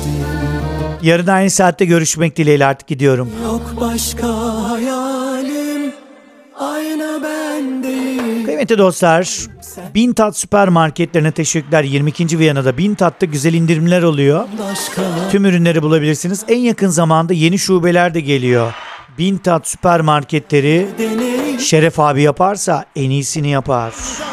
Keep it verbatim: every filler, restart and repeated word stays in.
Yarın aynı saatte görüşmek dileğiyle artık gidiyorum. Yok başka hayalim, aynı bendeyim. Kıymetli dostlar, Bintat süpermarketlerine teşekkürler. yirmi ikinci Viyana'da Bintat'ta güzel indirimler oluyor. Başka Tüm ürünleri bulabilirsiniz. En yakın zamanda yeni şubeler de geliyor. Bintat süpermarketleri deneyim. Şeref abi yaparsa en iyisini yapar.